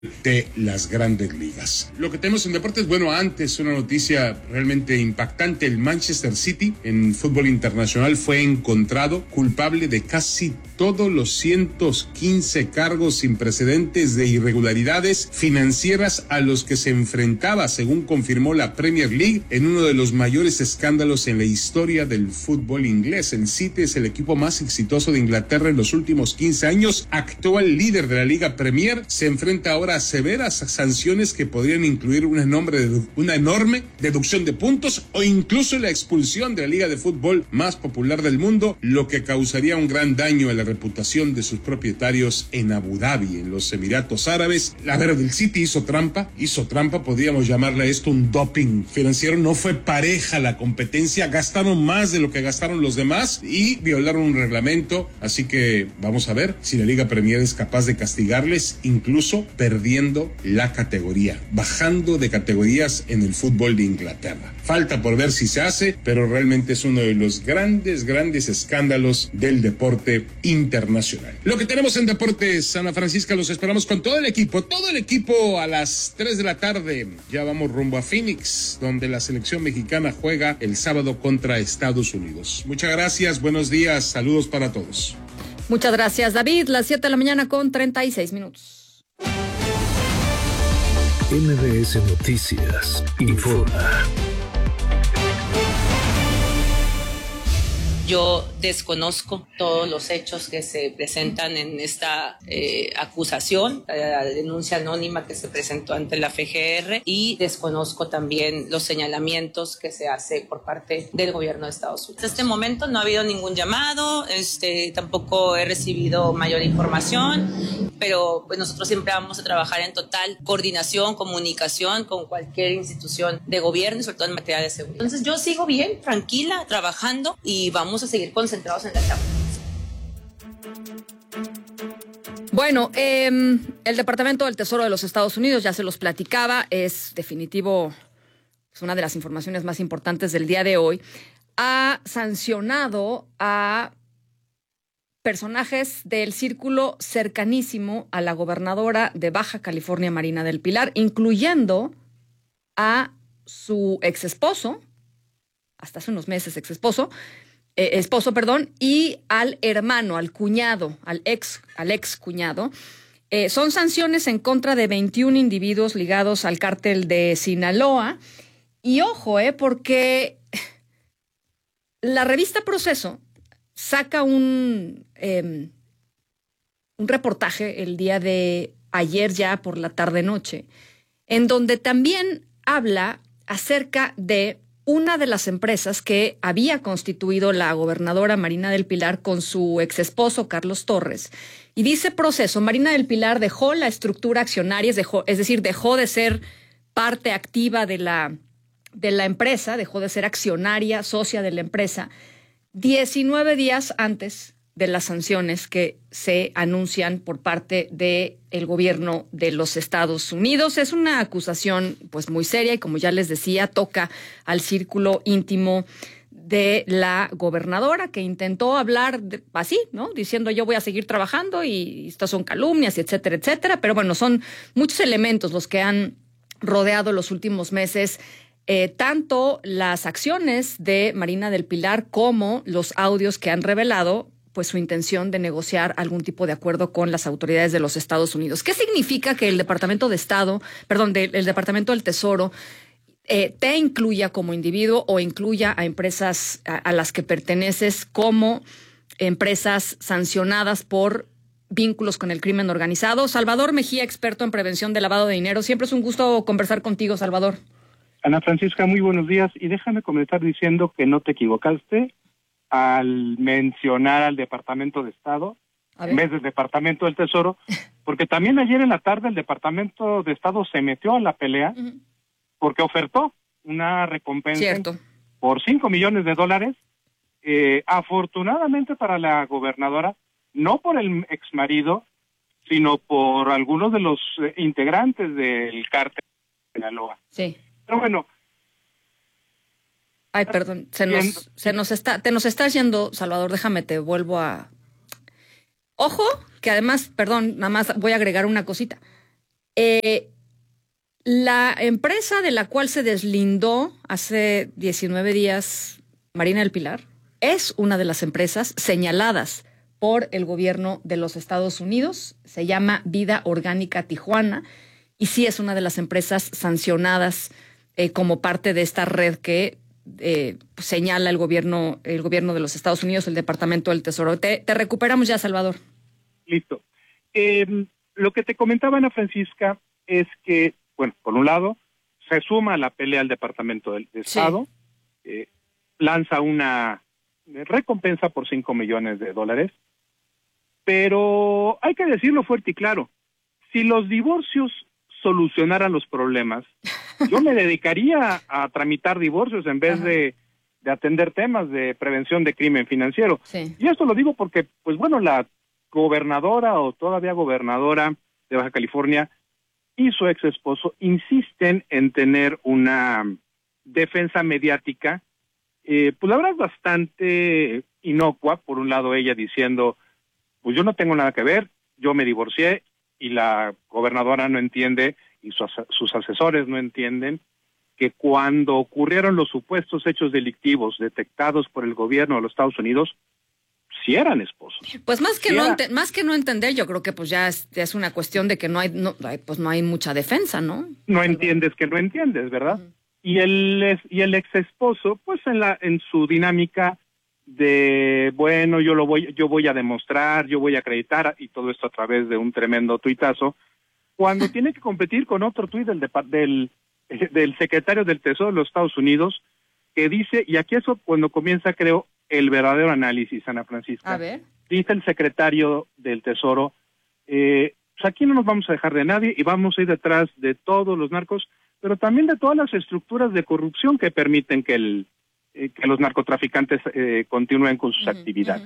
de las grandes ligas. Lo que tenemos en deportes, bueno, antes una noticia realmente impactante: el Manchester City en fútbol internacional fue encontrado culpable de casi todos los 115 cargos sin precedentes de irregularidades financieras a los que se enfrentaba, según confirmó la Premier League, en uno de los mayores escándalos en la historia del fútbol inglés. El City es el equipo más exitoso de Inglaterra en los últimos 15 años, actual líder de la Liga Premier, se enfrenta ahora a severas sanciones que podrían incluir una enorme deducción de puntos o incluso la expulsión de la liga de fútbol más popular del mundo, lo que causaría un gran daño a la reputación de sus propietarios en Abu Dhabi, en los Emiratos Árabes. La verdad, el City hizo trampa, podríamos llamarle a esto un doping financiero. No fue pareja la competencia, gastaron más de lo que gastaron los demás y violaron un reglamento, así que vamos a ver si la Liga Premier es capaz de castigarles, incluso perdiendo la categoría, bajando de categorías en el fútbol de Inglaterra. Falta por ver si se hace, pero realmente es uno de los grandes escándalos del deporte internacional. Lo que tenemos en Deportes Ana Francisca, los esperamos con todo el equipo a las 3 de la tarde. Ya vamos rumbo a Phoenix, donde la selección mexicana juega el sábado contra Estados Unidos. Muchas gracias, buenos días, saludos para todos. Muchas gracias, David. Las 7 de la mañana con 36 minutos. MBS Noticias informa. Yo desconozco todos los hechos que se presentan en esta acusación, la denuncia anónima que se presentó ante la FGR, y desconozco también los señalamientos que se hace por parte del gobierno de Estados Unidos. Hasta este momento no ha habido ningún llamado, tampoco he recibido mayor información, pero pues nosotros siempre vamos a trabajar en total coordinación, comunicación con cualquier institución de gobierno y sobre todo en materia de seguridad. Entonces yo sigo bien, tranquila, trabajando y vamos a seguir concentrados en la chamba. Bueno, el Departamento del Tesoro de los Estados Unidos, ya se los platicaba, es definitivo, es una de las informaciones más importantes del día de hoy, ha sancionado a personajes del círculo cercanísimo a la gobernadora de Baja California, Marina del Pilar, incluyendo a su exesposo, hasta hace unos meses esposo, y al hermano, al cuñado, al ex cuñado. Son sanciones en contra de 21 individuos ligados al cártel de Sinaloa. Y ojo, porque la revista Proceso saca un reportaje el día de ayer, ya por la tarde-noche, en donde también habla acerca de una de las empresas que había constituido la gobernadora Marina del Pilar con su exesposo Carlos Torres. Y dice Proceso, Marina del Pilar dejó la estructura accionaria, dejó de ser parte activa de la empresa, dejó de ser accionaria, socia de la empresa, 19 días antes de las sanciones que se anuncian por parte del gobierno de los Estados Unidos. Es una acusación pues muy seria y, como ya les decía, toca al círculo íntimo de la gobernadora, que intentó hablar así, ¿no? Diciendo yo voy a seguir trabajando y estas son calumnias, y etcétera, etcétera. Pero bueno, son muchos elementos los que han rodeado los últimos meses tanto las acciones de Marina del Pilar como los audios que han revelado pues su intención de negociar algún tipo de acuerdo con las autoridades de los Estados Unidos. ¿Qué significa que el Departamento del Departamento del Tesoro te incluya como individuo o incluya a empresas a las que perteneces como empresas sancionadas por vínculos con el crimen organizado? Salvador Mejía, experto en prevención de lavado de dinero. Siempre es un gusto conversar contigo, Salvador. Ana Francisca, muy buenos días. Y déjame comenzar diciendo que no te equivocaste al mencionar al Departamento de Estado en vez del Departamento del Tesoro, porque también ayer en la tarde el Departamento de Estado se metió a la pelea porque ofertó una recompensa por $5 millones. Afortunadamente para la gobernadora, no por el exmarido, sino por algunos de los integrantes del cártel de Sinaloa. Sí. Pero bueno. Ay, perdón, te nos está yendo, Salvador, déjame, te vuelvo a... Ojo, que además, perdón, nada más voy a agregar una cosita. La empresa de la cual se deslindó hace 19 días Marina del Pilar es una de las empresas señaladas por el gobierno de los Estados Unidos. Se llama Vida Orgánica Tijuana y sí es una de las empresas sancionadas como parte de esta red que señala el gobierno de los Estados Unidos, el Departamento del Tesoro. Te recuperamos ya, Salvador. Listo. Lo que te comentaba Ana Francisca es que, bueno, por un lado, se suma a la pelea al Departamento de Estado, lanza una recompensa por $5 millones, pero hay que decirlo fuerte y claro, si los divorcios solucionaran los problemas, yo me dedicaría a tramitar divorcios en vez de atender temas de prevención de crimen financiero. Sí. Y esto lo digo porque, pues bueno, la gobernadora o todavía gobernadora de Baja California y su ex esposo insisten en tener una defensa mediática, pues la verdad bastante inocua. Por un lado ella diciendo, pues yo no tengo nada que ver, yo me divorcié, y la gobernadora no entiende y sus asesores no entienden que cuando ocurrieron los supuestos hechos delictivos detectados por el gobierno de los Estados Unidos, sí eran esposos. Pues más que no entender, yo creo que pues ya es una cuestión de que no hay mucha defensa, ¿no? No entiendes que no entiendes, ¿verdad? Uh-huh. Y el ex esposo, pues en su dinámica de bueno, yo voy a demostrar, yo voy a acreditar, y todo esto a través de un tremendo tuitazo, cuando tiene que competir con otro tuit del secretario del Tesoro de los Estados Unidos, que dice, y aquí eso cuando comienza, creo, el verdadero análisis, Ana Francisca. A ver. Dice el secretario del Tesoro, pues aquí no nos vamos a dejar de nadie y vamos a ir detrás de todos los narcos, pero también de todas las estructuras de corrupción que permiten que los narcotraficantes continúen con sus actividades.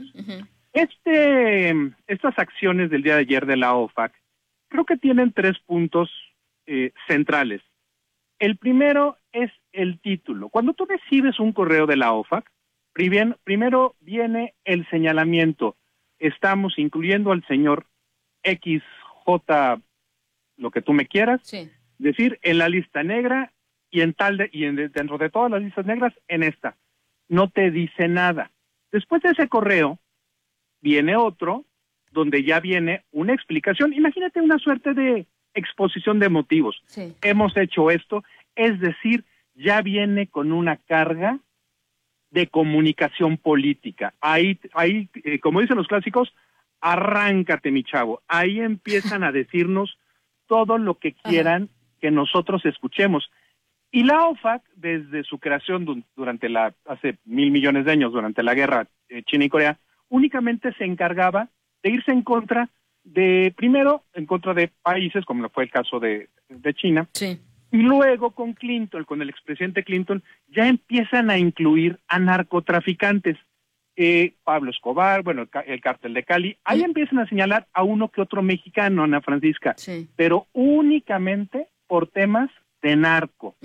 Estas acciones del día de ayer de la OFAC creo que tienen 3 puntos centrales. El primero es el título. Cuando tú recibes un correo de la OFAC, primero viene el señalamiento. Estamos incluyendo al señor XJ, lo que tú me quieras, decir, en la lista negra y dentro de todas las listas negras, en esta. No te dice nada. Después de ese correo, viene otro, donde ya viene una explicación. Imagínate una suerte de exposición de motivos. Sí. Hemos hecho esto, es decir, ya viene con una carga de comunicación política. Ahí, como dicen los clásicos, arráncate, mi chavo. Ahí empiezan a decirnos todo lo que quieran que nosotros escuchemos. Y la OFAC, desde su creación hace 1,000 millones de años, durante la guerra China y Corea, únicamente se encargaba de irse primero en contra de países, como fue el caso de China, sí. Y luego con el expresidente Clinton, ya empiezan a incluir a narcotraficantes. Pablo Escobar, bueno, el cártel de Cali, ahí empiezan a señalar a uno que otro mexicano, Ana Francisca, sí. Pero únicamente por temas de narco.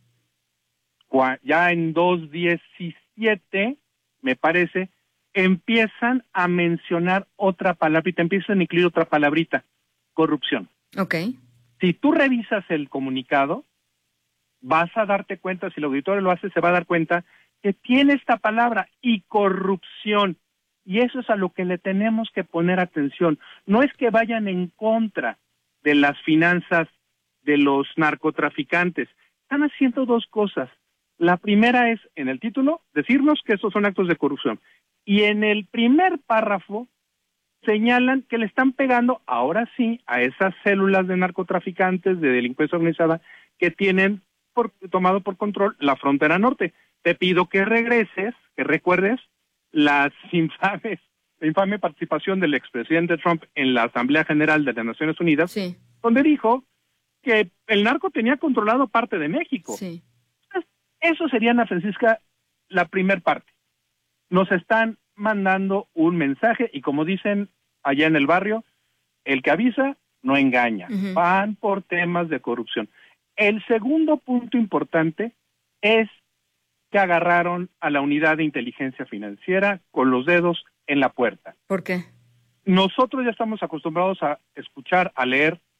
Ya en 2017, me parece, empiezan a mencionar otra palabrita, empiezan a incluir otra palabrita, corrupción. Okay. Si tú revisas el comunicado, vas a darte cuenta, si el auditorio lo hace, se va a dar cuenta que tiene esta palabra, y corrupción. Y eso es a lo que le tenemos que poner atención. No es que vayan en contra de las finanzas de los narcotraficantes. Están haciendo 2 cosas. La primera es, en el título, decirnos que esos son actos de corrupción. Y en el primer párrafo, señalan que le están pegando, ahora sí, a esas células de narcotraficantes, de delincuencia organizada, que tienen tomado por control la frontera norte. Te pido que recuerdes la infame participación del expresidente Trump en la Asamblea General de las Naciones Unidas, sí. Donde dijo que el narco tenía controlado parte de México. Sí. Entonces, eso sería, Ana Francisca, la primer parte. Nos están mandando un mensaje, y como dicen allá en el barrio, el que avisa no engaña. Van por temas de corrupción. El segundo punto importante es que agarraron a la unidad de inteligencia financiera con los dedos en la puerta. ¿Por qué? Nosotros ya estamos acostumbrados a escuchar, a leer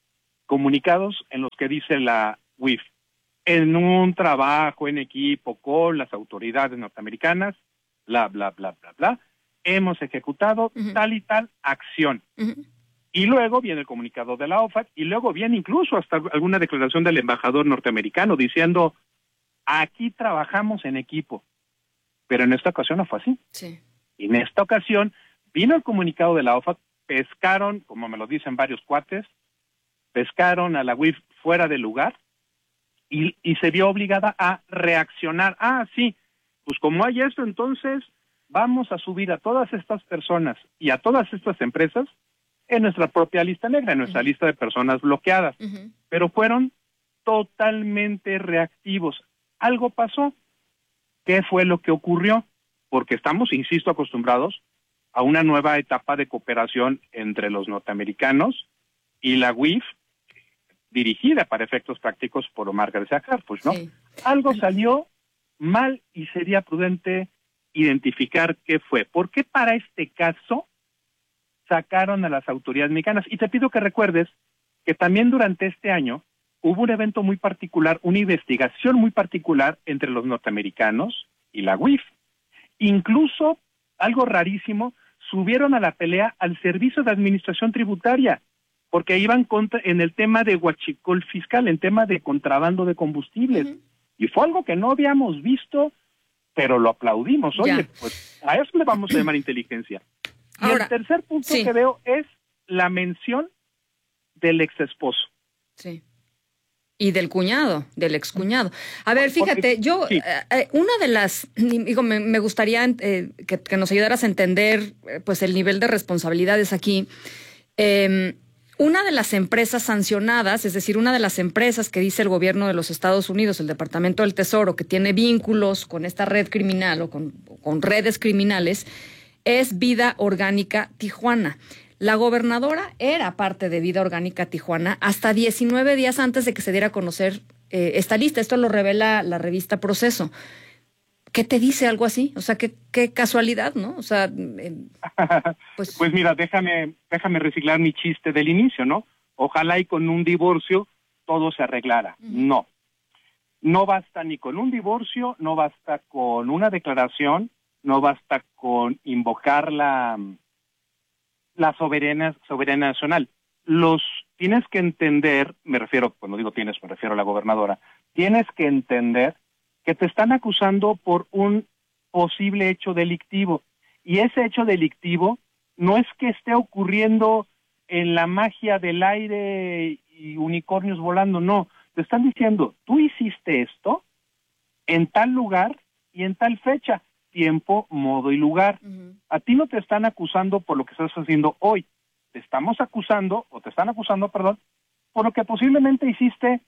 comunicados en los que dice la UIF, en un trabajo en equipo con las autoridades norteamericanas, bla, bla, bla, bla, bla, hemos ejecutado tal y tal acción. Y luego viene el comunicado de la OFAC, y luego viene incluso hasta alguna declaración del embajador norteamericano diciendo, aquí trabajamos en equipo. Pero en esta ocasión no fue así. Sí. Y en esta ocasión vino el comunicado de la OFAC, pescaron, como me lo dicen varios cuates, pescaron a la UIF fuera del lugar y se vio obligada a reaccionar. Ah, sí, pues como hay esto, entonces vamos a subir a todas estas personas y a todas estas empresas en nuestra propia lista negra, en nuestra lista de personas bloqueadas. Pero fueron totalmente reactivos. Algo pasó. ¿Qué fue lo que ocurrió? Porque estamos, insisto, acostumbrados a una nueva etapa de cooperación entre los norteamericanos y la UIF, dirigida para efectos prácticos por Omar García Harfuch, ¿no? Sí. Algo salió mal y sería prudente identificar qué fue. ¿Por qué para este caso sacaron a las autoridades mexicanas? Y te pido que recuerdes que también durante este año hubo un evento muy particular, una investigación muy particular entre los norteamericanos y la UIF. Incluso, algo rarísimo, subieron a la pelea al Servicio de Administración Tributaria, porque iban en el tema de huachicol fiscal, en tema de contrabando de combustibles. Y fue algo que no habíamos visto, pero lo aplaudimos. Oye, pues a eso le vamos a llamar inteligencia. Y ahora, el tercer punto que veo es la mención del ex esposo. Sí. Y del cuñado, del excuñado. A ver, fíjate, una de las, digo, me gustaría que nos ayudaras a entender pues el nivel de responsabilidades aquí. Una de las empresas sancionadas, es decir, una de las empresas que dice el gobierno de los Estados Unidos, el Departamento del Tesoro, que tiene vínculos con esta red criminal o con redes criminales, es Vida Orgánica Tijuana. La gobernadora era parte de Vida Orgánica Tijuana hasta 19 días antes de que se diera a conocer esta lista. Esto lo revela la revista Proceso. ¿Qué te dice algo así? O sea, qué casualidad, ¿no? O sea, pues mira, déjame reciclar mi chiste del inicio, ¿no? Ojalá y con un divorcio todo se arreglara. No basta ni con un divorcio, no basta con una declaración, no basta con invocar la soberanía nacional. Tienes que entender, cuando digo tienes, me refiero a la gobernadora, tienes que entender que te están acusando por un posible hecho delictivo. Y ese hecho delictivo no es que esté ocurriendo en la magia del aire y unicornios volando, no. Te están diciendo, tú hiciste esto en tal lugar y en tal fecha, tiempo, modo y lugar. A ti no te están acusando por lo que estás haciendo hoy. Te están acusando, por lo que posiblemente hiciste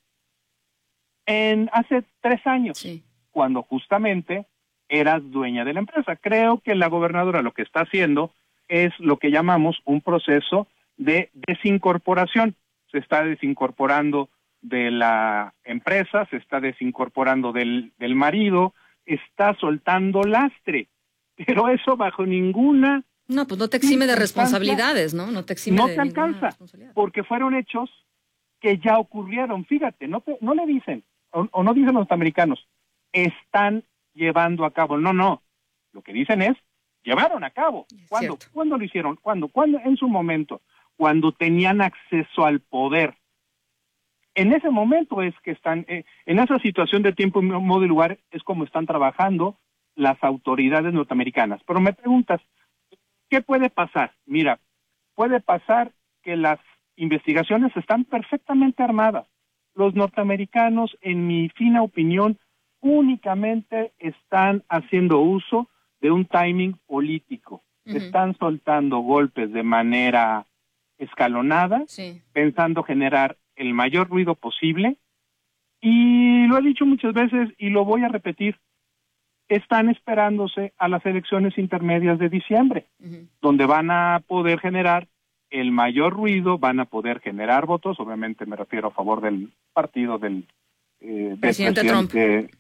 hace 3 años, cuando justamente eras dueña de la empresa. Creo que la gobernadora lo que está haciendo es lo que llamamos un proceso de desincorporación. Se está desincorporando de la empresa, se está desincorporando del marido, está soltando lastre, pero eso bajo ninguna... No, pues no te exime de responsabilidades, ¿no? No te exime de te alcanza, porque fueron hechos que ya ocurrieron. Fíjate, no le dicen, o no dicen los norteamericanos, están llevando a cabo. No, lo que dicen es, llevaron a cabo. ¿Cuándo? ¿Cuándo lo hicieron? ¿Cuándo? En su momento, cuando tenían acceso al poder. En ese momento es que están, en esa situación de tiempo, modo y lugar, es como están trabajando las autoridades norteamericanas. Pero me preguntas, ¿qué puede pasar? Mira, puede pasar que las investigaciones están perfectamente armadas. Los norteamericanos, en mi fina opinión, únicamente están haciendo uso de un timing político. Están soltando golpes de manera escalonada, pensando generar el mayor ruido posible, y lo he dicho muchas veces y lo voy a repetir, están esperándose a las elecciones intermedias de diciembre, donde van a poder generar el mayor ruido, van a poder generar votos, obviamente me refiero a favor del partido del presidente Trump,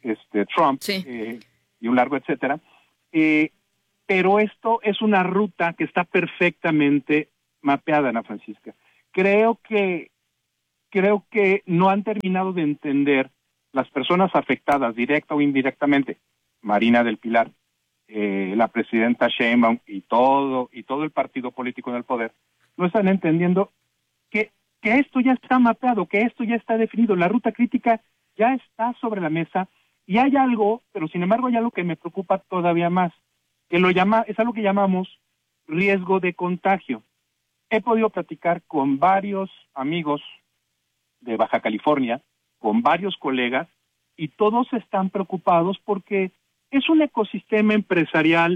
y un largo etcétera, pero esto es una ruta que está perfectamente mapeada, Ana Francisca. Creo que creo que no han terminado de entender las personas afectadas, directa o indirectamente, Marina del Pilar, la presidenta Sheinbaum y todo el partido político en el poder, no están entendiendo que esto ya está mapeado, que esto ya está definido, la ruta crítica ya está sobre la mesa, y hay algo, pero sin embargo hay algo que me preocupa todavía más, que es algo que llamamos riesgo de contagio. He podido platicar con varios amigos de Baja California, con varios colegas, y todos están preocupados porque es un ecosistema empresarial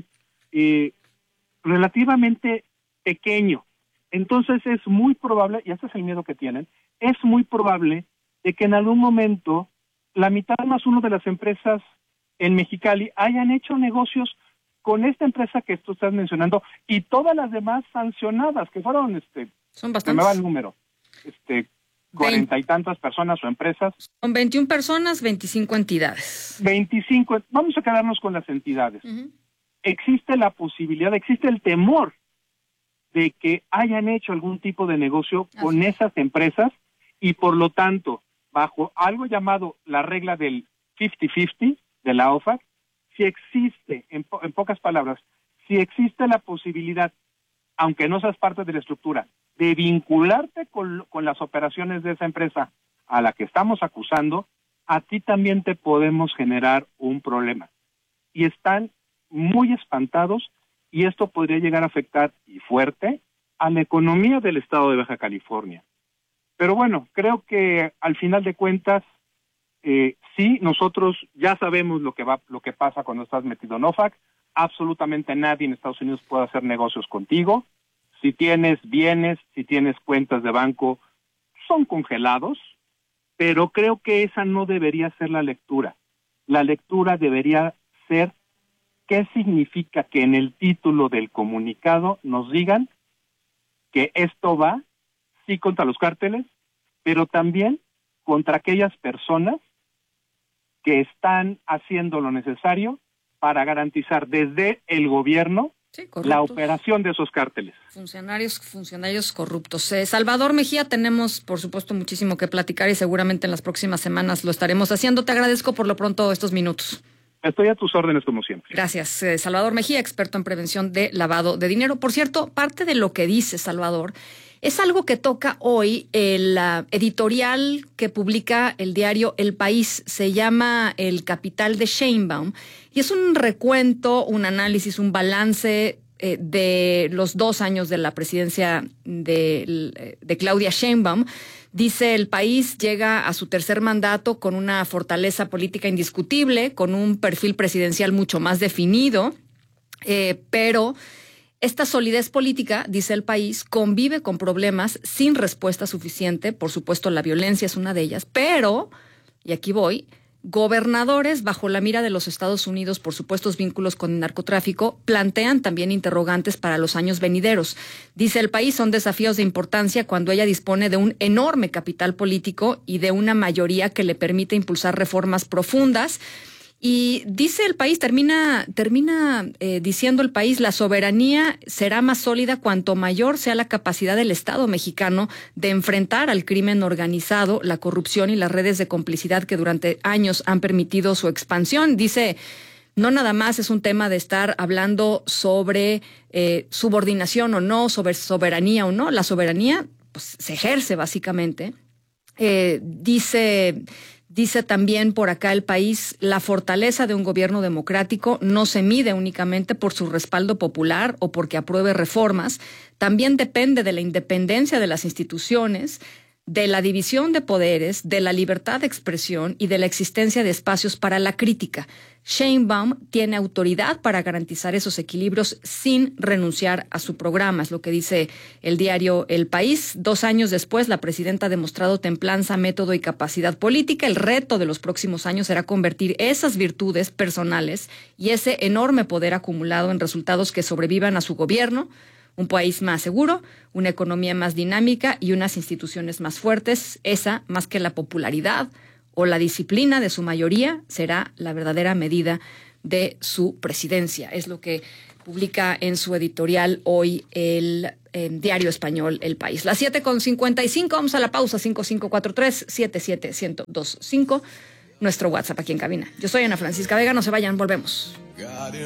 relativamente pequeño. Entonces es muy probable, y ese es el miedo que tienen, es muy probable de que en algún momento la mitad más uno de las empresas en Mexicali hayan hecho negocios con esta empresa que tú estás mencionando y todas las demás sancionadas, que fueron, son bastantes. Se me va el número, 40 y tantas personas o empresas. Son 21 personas, 25 entidades. 25, vamos a quedarnos con las entidades. Uh-huh. Existe la posibilidad, existe el temor de que hayan hecho algún tipo de negocio con esas empresas y por lo tanto, bajo algo llamado la regla del 50-50 de la OFAC, si existe, en pocas palabras, si existe la posibilidad, aunque no seas parte de la estructura, de vincularte con las operaciones de esa empresa a la que estamos acusando, a ti también te podemos generar un problema. Y están muy espantados y esto podría llegar a afectar y fuerte a la economía del estado de Baja California. Pero bueno, creo que al final de cuentas, sí, nosotros ya sabemos lo que pasa cuando estás metido en OFAC. Absolutamente nadie en Estados Unidos puede hacer negocios contigo. Si tienes bienes, si tienes cuentas de banco, son congelados, pero creo que esa no debería ser la lectura. La lectura debería ser qué significa que en el título del comunicado nos digan que esto va, sí, contra los cárteles, pero también contra aquellas personas que están haciendo lo necesario para garantizar desde el gobierno la operación de esos cárteles. Funcionarios corruptos. Salvador Mejía, tenemos, por supuesto, muchísimo que platicar y seguramente en las próximas semanas lo estaremos haciendo. Te agradezco por lo pronto estos minutos. Estoy a tus órdenes como siempre. Gracias. Salvador Mejía, experto en prevención de lavado de dinero. Por cierto, parte de lo que dice Salvador es algo que toca hoy el editorial que publica el diario El País. Se llama El Capital de Sheinbaum y es un recuento, un análisis, un balance de los 2 años de la presidencia de Claudia Sheinbaum. Dice El País llega a su tercer mandato con una fortaleza política indiscutible, con un perfil presidencial mucho más definido, pero esta solidez política, dice El País, convive con problemas sin respuesta suficiente. Por supuesto, la violencia es una de ellas, pero, y aquí voy, gobernadores bajo la mira de los Estados Unidos por supuestos vínculos con el narcotráfico plantean también interrogantes para los años venideros. Dice El País, son desafíos de importancia cuando ella dispone de un enorme capital político y de una mayoría que le permite impulsar reformas profundas. Y dice El País, termina diciendo El País, la soberanía será más sólida cuanto mayor sea la capacidad del Estado mexicano de enfrentar al crimen organizado, la corrupción y las redes de complicidad que durante años han permitido su expansión. Dice, no nada más es un tema de estar hablando sobre subordinación o no, sobre soberanía o no. La soberanía pues, se ejerce básicamente. Dice también por acá El País, la fortaleza de un gobierno democrático no se mide únicamente por su respaldo popular o porque apruebe reformas, también depende de la independencia de las instituciones, de la división de poderes, de la libertad de expresión y de la existencia de espacios para la crítica. Sheinbaum tiene autoridad para garantizar esos equilibrios sin renunciar a su programa, es lo que dice el diario El País. 2 años después, la presidenta ha demostrado templanza, método y capacidad política. El reto de los próximos años será convertir esas virtudes personales y ese enorme poder acumulado en resultados que sobrevivan a su gobierno. Un país más seguro, una economía más dinámica y unas instituciones más fuertes. Esa, más que la popularidad o la disciplina de su mayoría, será la verdadera medida de su presidencia. Es lo que publica en su editorial hoy el diario español El País. Las 7:55, vamos a la pausa, 5543-77125, nuestro WhatsApp aquí en cabina. Yo soy Ana Francisca Vega, no se vayan, volvemos.